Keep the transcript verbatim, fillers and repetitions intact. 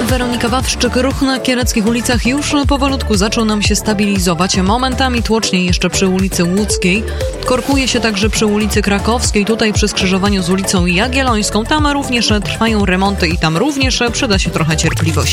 Weronika Wawrzyk, ruch na kiereckich ulicach już powolutku zaczął nam się stabilizować. Momentami tłocznie jeszcze przy ulicy Łódzkiej. Korkuje się także przy ulicy Krakowskiej, tutaj przy skrzyżowaniu z ulicą Jagiellońską. Tam również trwają remonty i tam również przyda się trochę cierpliwości.